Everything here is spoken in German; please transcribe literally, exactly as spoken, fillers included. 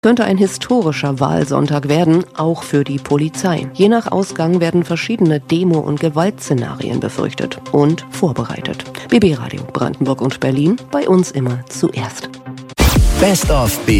Könnte ein historischer Wahlsonntag werden, auch für die Polizei. Je nach Ausgang werden verschiedene Demo- und Gewaltszenarien befürchtet und vorbereitet. B B Radio Brandenburg und Berlin, bei uns immer zuerst. Best of B